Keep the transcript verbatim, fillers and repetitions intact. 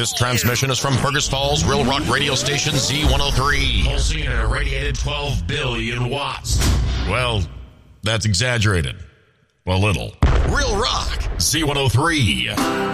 This transmission is from Fergus Falls, Real Rock radio station Z one oh three. Pulsing at a radiated twelve billion watts. Well, that's exaggerated. A little. Real Rock, Z one oh three.